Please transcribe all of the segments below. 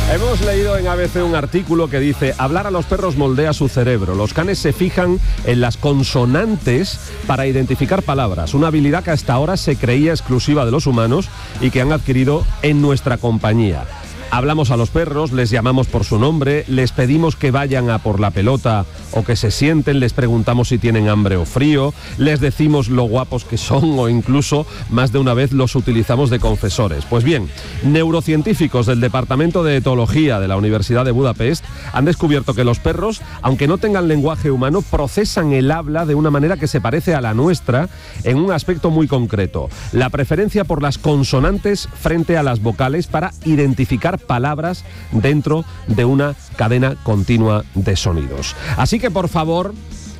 Hemos leído en ABC un artículo que dice: hablar a los perros moldea su cerebro. Los canes se fijan en las consonantes para identificar palabras, una habilidad que hasta ahora se creía exclusiva de los humanos y que han adquirido en nuestra compañía. Hablamos a los perros, les llamamos por su nombre, les pedimos que vayan a por la pelota o que se sienten, les preguntamos si tienen hambre o frío, les decimos lo guapos que son o incluso más de una vez los utilizamos de confesores. Pues bien, neurocientíficos del Departamento de Etología de la Universidad de Budapest han descubierto que los perros, aunque no tengan lenguaje humano, procesan el habla de una manera que se parece a la nuestra en un aspecto muy concreto: la preferencia por las consonantes frente a las vocales para identificar palabras dentro de una cadena continua de sonidos. Así que, por favor,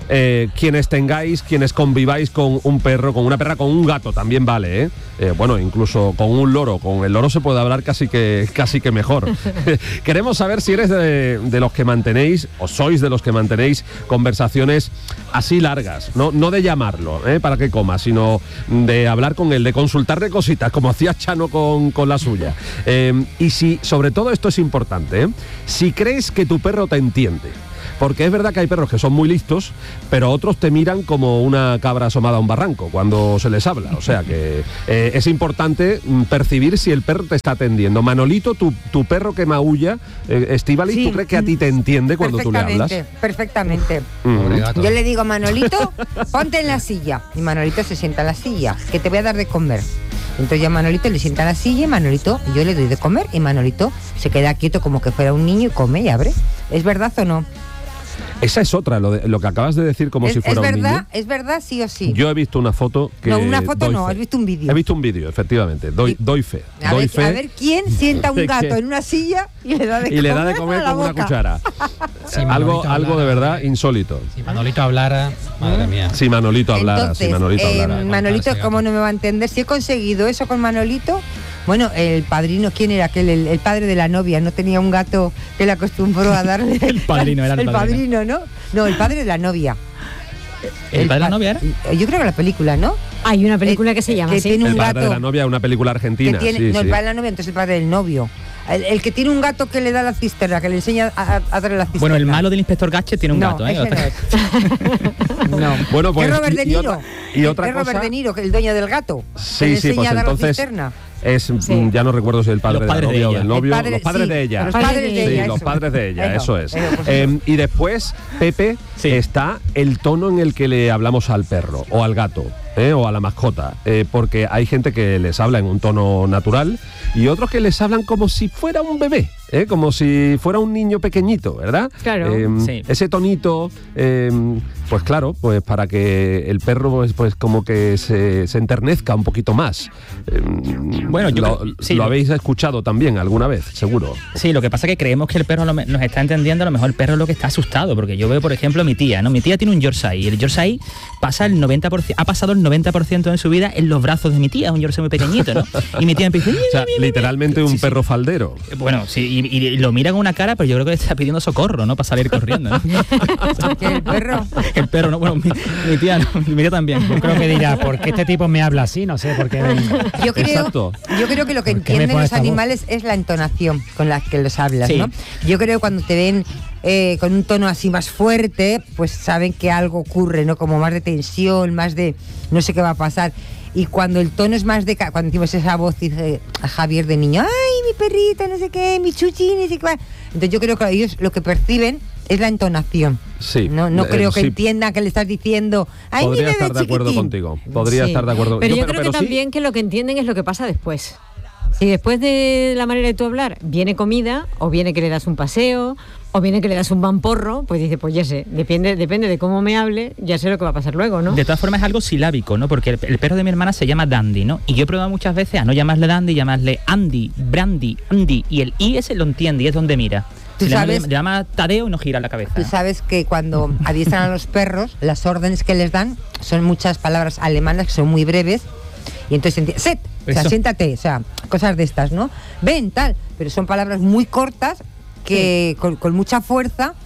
quienes conviváis con un perro, con una perra, con un gato también vale, bueno, incluso con un loro. Con el loro se puede hablar casi que mejor. Queremos saber si eres de los que mantenéis, o sois de los que mantenéis conversaciones así largas, no de llamarlo para que coma, sino de hablar con él, de consultarle cositas, como hacía Chano con la suya. Y si, sobre todo esto es importante, si crees que tu perro te entiende. Porque es verdad que hay perros que son muy listos, pero otros te miran como una cabra asomada a un barranco cuando se les habla. O sea que es importante percibir si el perro te está atendiendo. Manolito, tu perro que maulla, Estíbaliz, sí. ¿Tú crees que a ti te entiende cuando tú le hablas? Perfectamente. Yo le digo: Manolito, ponte en la silla. Y Manolito se sienta en la silla, que te voy a dar de comer. Entonces ya Manolito le sienta en la silla y Manolito, yo le doy de comer y Manolito se queda quieto como que fuera un niño y come y abre. ¿Es verdad o no? Esa es otra, lo que acabas de decir, como si fuera un niño. ¿Es verdad, sí o sí? Yo he visto una foto que... No, una foto no, has visto un vídeo. He visto un vídeo, efectivamente. Doy fe. A ver quién sienta un gato en una silla y le da de comer con una cuchara. Sí, algo de verdad insólito. Si Manolito hablara, madre mía. Si Manolito hablara, Manolito, ¿cómo no me va a entender? Si he conseguido eso con Manolito... Bueno, el padrino, ¿quién era aquel? El padre de la novia, ¿no tenía un gato que le acostumbró a darle? El padrino, era el padrino, ¿no? No, el padre de la novia. ¿El padre de la novia era? Yo creo que la película, ¿no? Hay una película que se llama así. Tiene un el padre gato de la novia, una película argentina. El padre de la novia, entonces el padre del novio. El que tiene un gato que le da la cisterna, que le enseña a darle la cisterna. Bueno, el malo del inspector Gadget tiene un gato, ¿eh? No. Bueno, pues, es Robert De Niro. Y otra cosa... Robert De Niro, que el dueño del gato. Sí, que le enseña pues a dar entonces... la cisterna. Ya no recuerdo si el padre de la novia o del novio. Los padres de ella. Los padres de ella. Los padres de ella, eso es. Y después, Pepe, está el tono en el que le hablamos al perro o al gato. O a la mascota, porque hay gente que les habla en un tono natural y otros que les hablan como si fuera un bebé, como si fuera un niño pequeñito, ¿verdad? Claro. Ese tonito, pues claro, pues para que el perro pues como que se enternezca un poquito más. Bueno, lo habéis escuchado también alguna vez, seguro. Sí, lo que pasa es que creemos que el perro nos está entendiendo, a lo mejor el perro es lo que está asustado, porque yo veo, por ejemplo, mi tía, ¿no? Mi tía tiene un Yorkshire y el Yorkshire ha pasado el 90% de su vida en los brazos de mi tía, es un Yorkshire muy pequeñito, ¿no? Y mi tía empieza... O sea, literalmente un perro faldero. Bueno, sí, y lo mira con una cara, pero yo creo que le está pidiendo socorro, ¿no? Para salir corriendo, ¿no? ¿Que el perro? El perro, no, bueno, mi tía no, mi tía también. Yo creo que dirá, ¿por qué este tipo me habla así? No sé, porque... Yo creo que lo que entienden los animales es la entonación con la que los hablas, ¿no? Yo creo que cuando te ven con un tono así más fuerte, pues saben que algo ocurre, ¿no? Como más de tensión, más de no sé qué va a pasar. Y cuando el tono es más de... Cuando decimos esa voz, dice Javier de niño, ¡ay, mi perrita, no sé qué, mi chuchi, no sé qué! Entonces yo creo que ellos lo que perciben es la entonación. Sí. No creo que entiendan que le estás diciendo, ¡ay, mi bebé estar de acuerdo contigo. Podría estar de acuerdo. Pero yo creo que también que lo que entienden es lo que pasa después. Si después de la manera de tú hablar viene comida, o viene que le das un paseo, o viene que le das un mamporro, pues dice, pues ya sé, depende de cómo me hable, ya sé lo que va a pasar luego, ¿no? De todas formas es algo silábico, ¿no? Porque el perro de mi hermana se llama Dandy, ¿no? Y yo he probado muchas veces a no llamarle Dandy, llamarle Andy, Brandy, Andy, y el I ese lo entiende y es donde mira. Si le llama Tadeo y no gira la cabeza. Tú sabes que cuando adiestran a los perros, las órdenes que les dan son muchas palabras alemanas que son muy breves. Y entonces, set, o sea, siéntate, o sea, cosas de estas, ¿no? Ven, tal, pero son palabras muy cortas que con mucha fuerza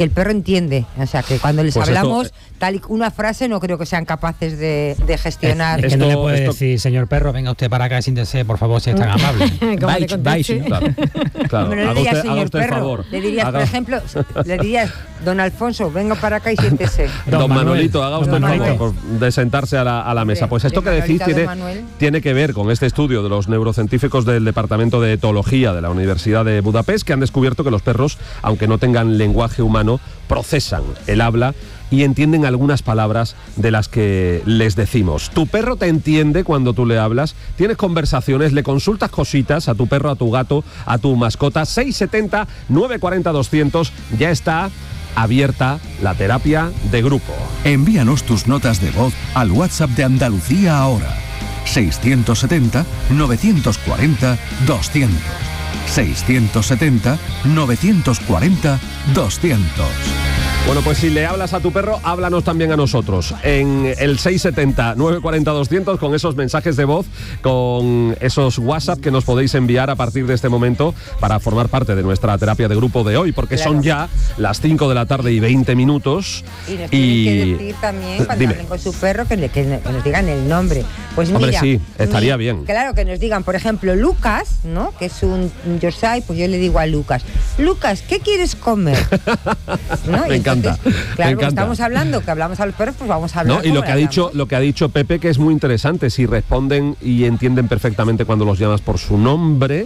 que el perro entiende. O sea, que cuando les Pues hablamos una frase no creo que sean capaces de gestionar. Es que no le puede decir, señor perro, venga usted para acá y siéntese, por favor, si es tan amable. Claro, No le dirías, señor perro, favor. le dirías, por ejemplo, le dirías, don Alfonso, venga para acá y siéntese. Don Manolito, haga usted el favor de sentarse a la mesa. Pues esto que decís tiene que ver con este estudio de los neurocientíficos del Departamento de Etología de la Universidad de Budapest, que han descubierto que los perros, aunque no tengan lenguaje humano, procesan el habla y entienden algunas palabras de las que les decimos. Tu perro te entiende cuando tú le hablas, tienes conversaciones, le consultas cositas a tu perro, a tu gato, a tu mascota. 670 940 200, ya está abierta la terapia de grupo. Envíanos tus notas de voz al WhatsApp de Andalucía ahora. 670 940 200. 670 940 200. Bueno, pues si le hablas a tu perro, háblanos también a nosotros en el 670-940-200 con esos mensajes de voz, con esos WhatsApp que nos podéis enviar a partir de este momento para formar parte de nuestra terapia de grupo de hoy, porque son ya las 5 de la tarde y 20 minutos. Y nos tienen que decir también, cuando hablen con su perro, que nos digan el nombre. Pues mira, hombre, sí, estaría bien. Claro, que nos digan, por ejemplo, Lucas, ¿no? Que es un Yorkshire, pues yo le digo a Lucas, ¿qué quieres comer? ¿No? Me encanta. Claro, me encanta. Estamos hablando, que hablamos a los perros, pues vamos a hablar. No, y lo que ha dicho Pepe, que es muy interesante, si responden y entienden perfectamente cuando los llamas por su nombre,